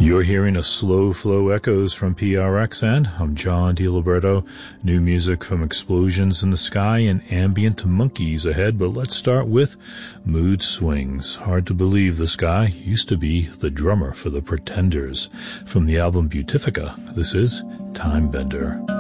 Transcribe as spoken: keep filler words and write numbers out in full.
You're hearing a Slow Flow Echoes from P R X, and I'm John DiLiberto. New music from Explosions in the Sky and Ambient Monkeys ahead, but let's start with Mood Swings. Hard to believe this guy used to be the drummer for the Pretenders. From the album Beautifica, this is Time Bender.